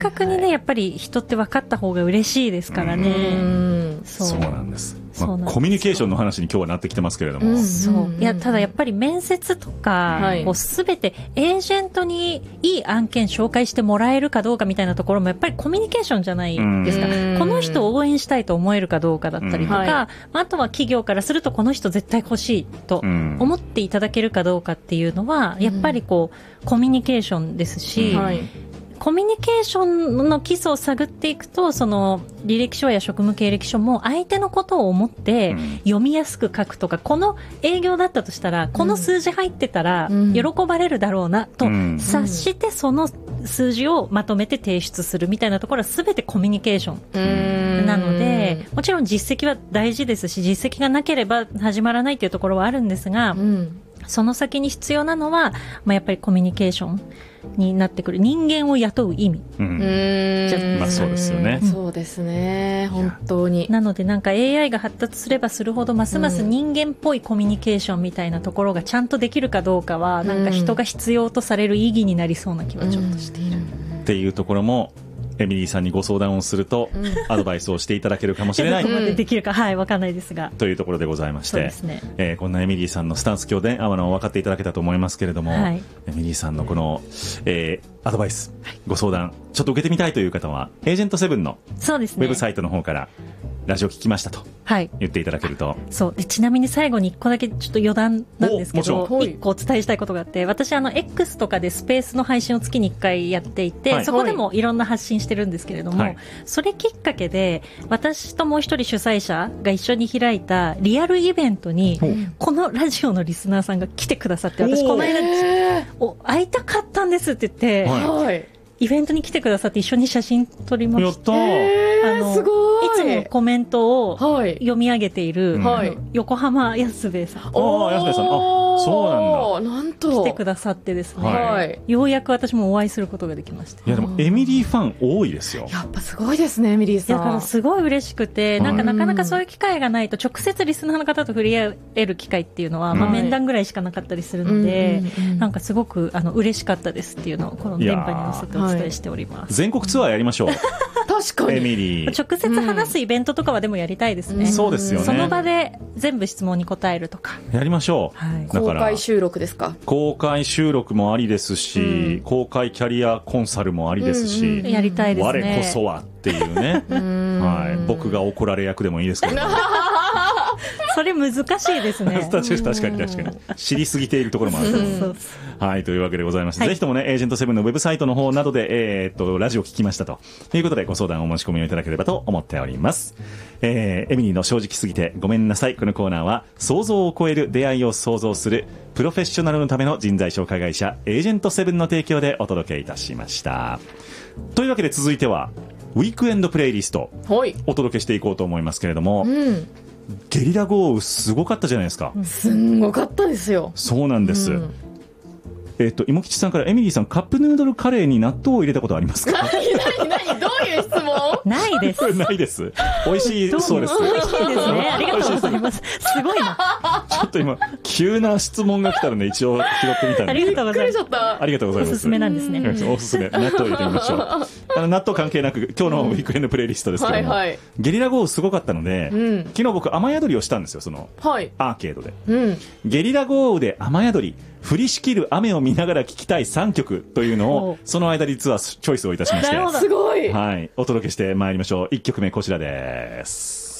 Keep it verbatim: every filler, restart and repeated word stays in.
確にね、はい、やっぱり人って分かった方が嬉しいですからね。 うんそう、 そうなんです、まあ、コミュニケーションの話に今日はなってきてますけれども、うん、 そういやただやっぱり面接とか、はい、こう全てエージェントにいい案件紹介してもらえるかどうかみたいなところもやっぱりコミュニケーションじゃないですか。この人を応援したいと思えるかどうかだったりとか、はい、あとは企業からするとこの人絶対欲しいと思っていただけるかどうかっていうのはやっぱりこうコミュニケーションですし、はい、コミュニケーションの基礎を探っていくとその履歴書や職務経歴書も相手のことを思って読みやすく書くとか、この営業だったとしたらこの数字入ってたら喜ばれるだろうなと察してその数字をまとめて提出するみたいなところは全てコミュニケーションなので、もちろん実績は大事ですし実績がなければ始まらないというところはあるんですが、その先に必要なのは、まあ、やっぱりコミュニケーションになってくる。人間を雇う意味、うん、じゃまあそうですよね、 うん、そうですね本当に。 なのでなんか エーアイ が発達すればするほどますます人間っぽいコミュニケーションみたいなところがちゃんとできるかどうかは、うん、なんか人が必要とされる意義になりそうな気はちょっとしている、うん、 っていうところもエミリーさんにご相談をすると、うん、アドバイスをしていただけるかもしれないどこまでできるか、はい、分かんないですがというところでございまして、 そうですね、 えー、こんなエミリーさんのスタンス今日であの分かっていただけたと思いますけれども、はい、エミリーさんのこの、えー、アドバイス、はい、ご相談ちょっと受けてみたいという方はエージェントセブンのウェブサイトの方からラジオ聞きましたと言っていただけると、はい、 そうでちなみに最後にいっこだけちょっと余談なんですけどいっこお伝えしたいことがあって、私あの X とかでスペースの配信を月にいっかいやっていて、はい、そこでもいろんな発信してるんですけれども、はい、それきっかけで私ともう一人主催者が一緒に開いたリアルイベントにこのラジオのリスナーさんが来てくださって、私この間お会いたかったんですって言って、はい、イベントに来てくださって一緒に写真撮りました。 あのすごい。 いつもコメントを読み上げている、はい、横浜安兵衛さん。 ああ、安兵衛さん。あ、そうなんだ。 なんと来てくださってですね、はい、ようやく私もお会いすることができました。 いやでもエミリーファン多いですよ。 やっぱすごいですねエミリーさん。 だからすごい嬉しくて、なんかなかなかそういう機会がないと直接リスナーの方と触れ合える機会っていうのは、まあ、面談ぐらいしかなかったりするので、うん、なんかすごくあの嬉しかったですっていうのをこの電波に乗せてお伝えしております。はい、 全国ツアーやりましょう。 確かにエミリー直接話すイベントとかはでもやりたいですね、うん、 そうですよね。 その場で全部質問に答えるとかやりましょう、はい、だから公開収録ですか。 公開収録もありですし、うん、公開キャリアコンサルもありですし、 うんうん、やりたいですね。 我こそはっていうねはい、僕が怒られ役でもいいですけどそれ難しいですね。 確かに確かに確かに知りすぎているところもあると思うはい、というわけでございまして、はい、ぜひともねエージェントセブンのウェブサイトの方などで、えー、っとラジオ聞きましたということでご相談お申し込みをいただければと思っております。えー、エミリーの正直すぎてごめんなさい。このコーナーは想像を超える出会いを創造するプロフェッショナルのための人材紹介会社エージェントセブンの提供でお届けいたしました。というわけで続いてはウィークエンドプレイリストお届けしていこうと思いますけれども、うん、ゲリラ豪雨すごかったじゃないですか。 すんごかったですよ。 そうなんです、うん、えっと芋吉さんからエミリーさんカップヌードルカレーに納豆を入れたことありますか。 何何何どういう質問。 ないですないです。美味しいそうです。 美味しいですね。ありがとうございます。すごいな。 ちょっと今急な質問が来たので一応拾ってみたんで。 ありがとうございます。 ありがとうございます。 おすすめなんですね。 おすすめ納豆入れてみましょう。あの納豆関係なく今日のウィークエンドプレイリストですけども、はいはい、ゲリラ豪雨すごかったので、うん、昨日僕雨宿りをしたんですよその、はい、アーケードで、うん、ゲリラ豪雨で雨宿り降りしきる雨を見ながら聴きたいさんきょくというのをその間に実はチョイスをいたしまして、 すごい、 はい、お届けしてまいりましょう。いっきょくめこちらです。